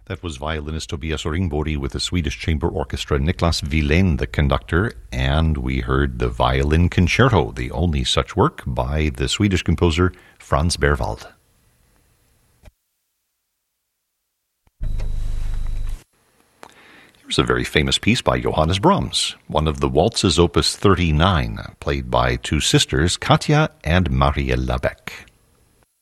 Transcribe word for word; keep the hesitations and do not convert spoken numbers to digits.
That was violinist Tobias Ringbody with the Swedish Chamber Orchestra, Niklas Wilén, the conductor, and we heard the Violin Concerto, the only such work by the Swedish composer Franz Berwald. Here's a very famous piece by Johannes Brahms, one of the waltzes opus thirty-nine, played by two sisters, Katja and Mariella Beck.